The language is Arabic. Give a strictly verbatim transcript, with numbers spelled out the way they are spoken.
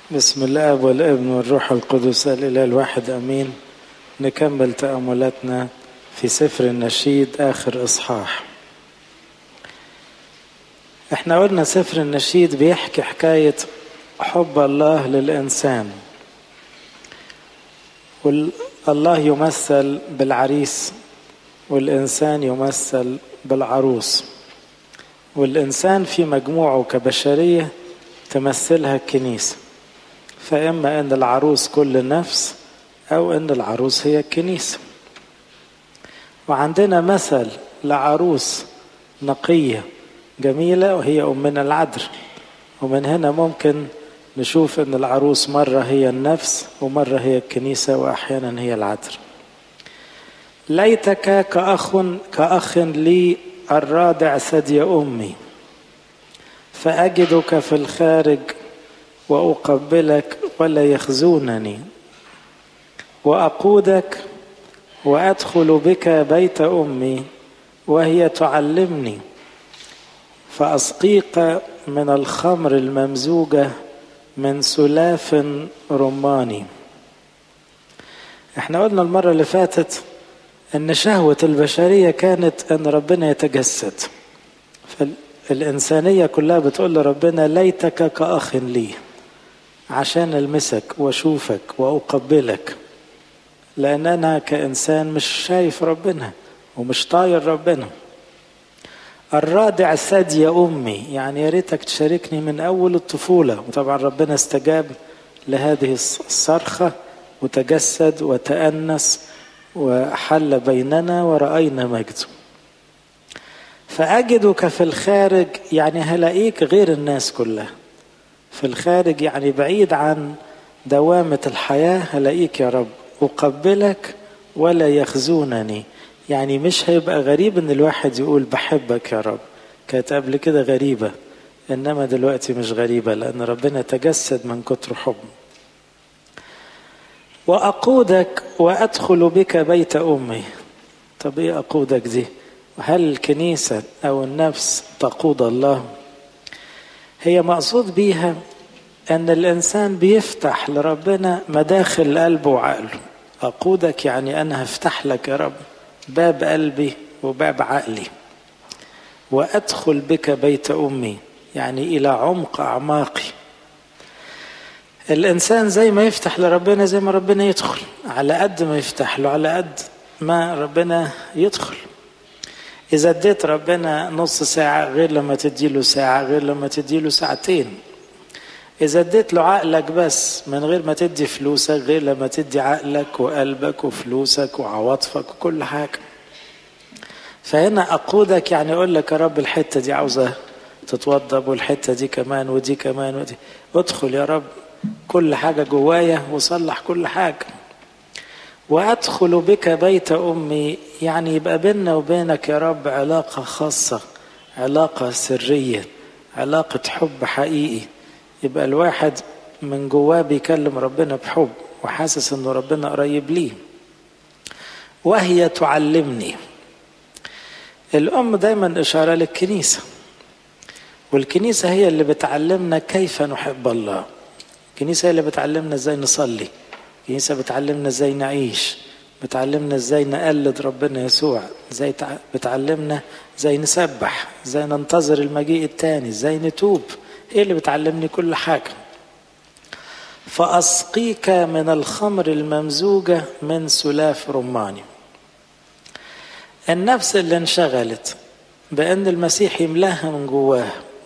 بسم الآب والابن والروح القدس الإله الواحد أمين. نكمل تأملاتنا في سفر النشيد آخر إصحاح. احنا قلنا سفر النشيد بيحكي حكاية حب الله للإنسان، والله يمثل بالعريس والإنسان يمثل بالعروس، والإنسان في مجموعه كبشرية تمثلها الكنيسة، فإما أن العروس كل نفس أو أن العروس هي الكنيسة. وعندنا مثل لعروس نقية جميلة وهي أمنا العذراء، ومن هنا ممكن نشوف أن العروس مرة هي النفس ومرة هي الكنيسة وأحيانا هي العذراء. ليتك كأخ كأخ لي الرادع ثدي أمي، فأجدك في الخارج وأقبلك ولا يخزونني، وأقودك وأدخل بك بيت أمي وهي تعلمني، فأسقيك من الخمر الممزوجة من سلاف رماني. احنا قلنا المرة اللي فاتت ان شهوة البشرية كانت ان ربنا يتجسد، فالإنسانية كلها بتقول لربنا ليتك كأخ لي، عشان ألمسك وأشوفك وأقبلك، لأن أنا كإنسان مش شايف ربنا ومش طاير ربنا. الرادع ثدي أمي، يعني يا ريتك تشاركني من أول الطفولة. وطبعا ربنا استجاب لهذه الصرخة وتجسد وتأنس وحل بيننا ورأينا مجده. فأجدك في الخارج، يعني هلاقيك غير الناس كلها في الخارج، يعني بعيد عن دوامة الحياة هلاقيك يا رب. أقبلك ولا يخزونني، يعني مش هيبقى غريب ان الواحد يقول بحبك يا رب، كانت قبل كده غريبة انما دلوقتي مش غريبة لان ربنا تجسد من كتر حب. وأقودك وأدخل بك بيت أمي. طب ايه أقودك دي؟ هل الكنيسة او النفس تقود الله؟ هي مقصود بيها ان الانسان بيفتح لربنا مداخل قلبه وعقله. أقودك يعني انا هفتح لك يا رب باب قلبي وباب عقلي. وأدخل بك بيت أمي، يعني إلى عمق أعماقي. الإنسان زي ما يفتح لربنا زي ما ربنا يدخل، على قد ما يفتح له على قد ما ربنا يدخل. إذا اديت ربنا نص ساعة غير لما تديله ساعة غير لما تديله ساعتين. إذا اديت له عقلك بس من غير ما تدي فلوسك غير لما تدي عقلك وقلبك وفلوسك وعواطفك وكل حاجة. فهنا أقودك يعني أقول لك يا رب الحتة دي عاوزة تتوضب والحتة دي كمان ودي كمان ودي، ادخل يا رب كل حاجة جوايا وصلح كل حاجة. وأدخل بك بيت أمي، يعني يبقى بيننا وبينك يا رب علاقة خاصة، علاقة سرية، علاقة حب حقيقي. يبقى الواحد من جواه بيكلم ربنا بحب وحاسس انه ربنا قريب ليه. وهي تعلمني. الأم دايما إشارة للكنيسة، والكنيسة هي اللي بتعلمنا كيف نحب الله. الكنيسة هي اللي بتعلمنا ازاي نصلي، الكنيسة بتعلمنا ازاي نعيش، بتعلمنا ازاي نقلد ربنا يسوع، ازاي بتعلمنا ازاي نسبح، ازاي ننتظر المجيء التاني، ازاي نتوب. هي اللي بتعلمني كل حاجة. فأسقيك من الخمر الممزوجة من سلاف رماني. النفس اللي انشغلت بأن المسيح يملاها من جواها